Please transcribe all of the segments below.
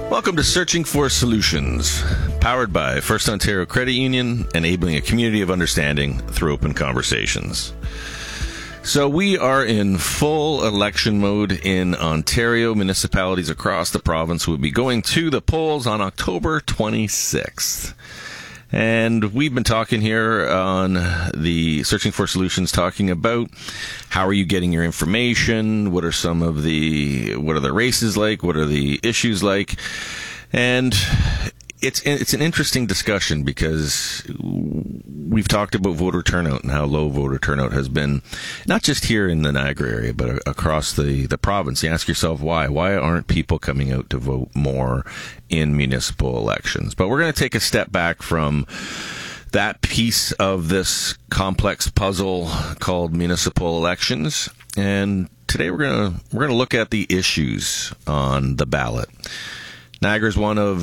Welcome to Searching for Solutions, powered by First Ontario Credit Union, enabling a community of understanding through open conversations. So we are in full election mode in Ontario. Municipalities across the province will be going to the polls on October 26th. And we've been talking here on the Searching for Solutions, talking about how are you getting your information, what are the races like, what are the issues like, and it's an interesting discussion because we've talked about voter turnout and how low voter turnout has been, not just here in the Niagara area, but across the province. You ask yourself why. Why aren't people coming out to vote more in municipal elections? But we're going to take a step back from that piece of this complex puzzle called municipal elections. And today we're going to look at the issues on the ballot. Niagara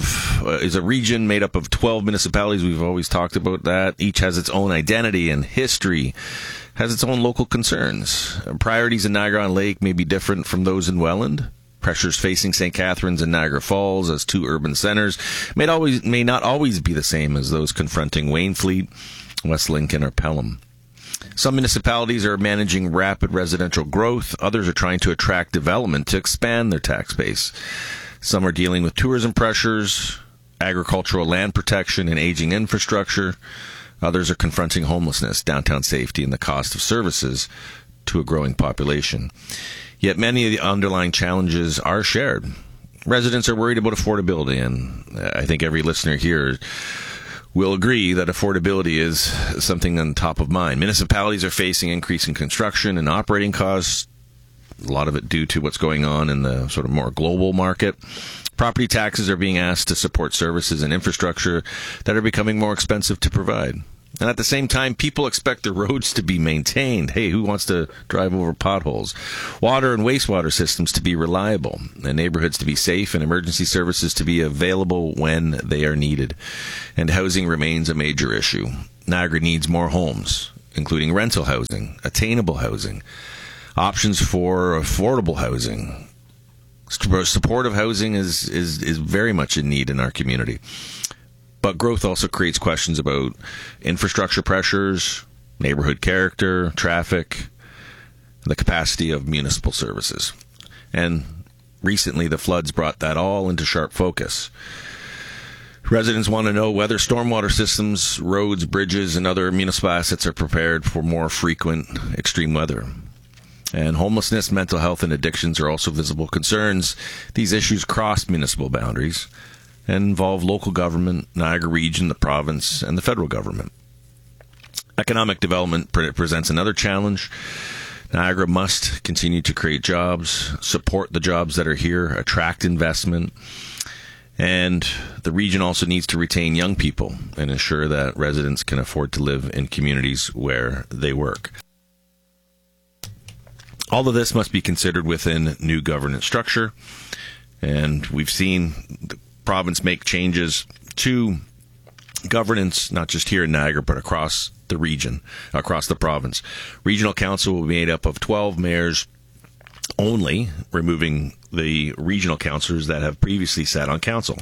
is a region made up of 12 municipalities. We've always talked about that. Each has its own identity and history, has its own local concerns. Priorities in Niagara-on-Lake may be different from those in Welland. Pressures facing St. Catharines and Niagara Falls as two urban centers may not always be the same as those confronting Waynfleet, West Lincoln, or Pelham. Some municipalities are managing rapid residential growth. Others are trying to attract development to expand their tax base. Some are dealing with tourism pressures, agricultural land protection, and aging infrastructure. Others are confronting homelessness, downtown safety, and the cost of services to a growing population. Yet many of the underlying challenges are shared. Residents are worried about affordability, and I think every listener here will agree that affordability is something on top of mind. Municipalities are facing increasing construction and operating costs, a lot of it due to what's going on in the sort of more global market. Property taxes are being asked to support services and infrastructure that are becoming more expensive to provide. And at the same time, people expect the roads to be maintained. Hey, who wants to drive over potholes? Water and wastewater systems to be reliable, and neighborhoods to be safe, and emergency services to be available when they are needed. And housing remains a major issue. Niagara needs more homes, including rental housing, attainable housing, options for affordable housing. Supportive housing is very much in need in our community. But growth also creates questions about infrastructure pressures, neighborhood character, traffic, the capacity of municipal services. And recently the floods brought that all into sharp focus. Residents want to know whether stormwater systems, roads, bridges, and other municipal assets are prepared for more frequent extreme weather. And homelessness, mental health, and addictions are also visible concerns. These issues cross municipal boundaries and involve local government, Niagara region, the province, and the federal government. Economic development presents another challenge. Niagara must continue to create jobs, support the jobs that are here, attract investment, and the region also needs to retain young people and ensure that residents can afford to live in communities where they work. All of this must be considered within new governance structure, and we've seen the province make changes to governance, not just here in Niagara, but across the region, across the province. Regional council will be made up of 12 mayors only, removing the regional councillors that have previously sat on council.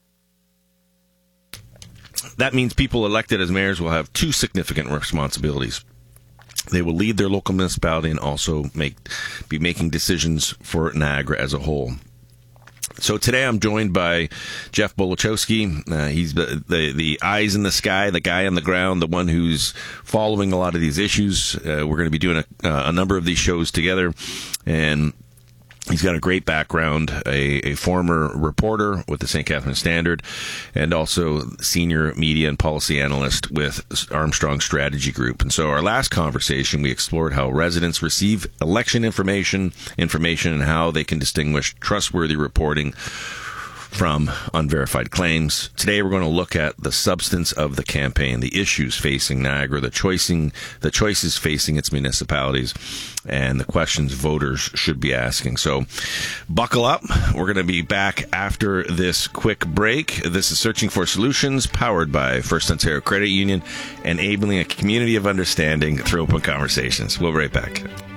That means people elected as mayors will have two significant responsibilities. They will lead their local municipality and also be making decisions for Niagara as a whole. So today I'm joined by Jeff Bolochowski. He's the eyes in the sky, the guy on the ground, the one who's following a lot of these issues. We're going to be doing a number of these shows together, and he's got a great background, a former reporter with the St. Catharines Standard, and also senior media and policy analyst with Armstrong Strategy Group. And so our last conversation, we explored how residents receive election information, and how they can distinguish trustworthy reporting from unverified claims. Today we're going to look at the substance of the campaign, the issues facing Niagara, the choices facing its municipalities, and the questions voters should be asking. So buckle up. We're going to be back after this quick break. This is Searching for Solutions, powered by First Ontario Credit Union, enabling a community of understanding through open conversations. We'll be right back.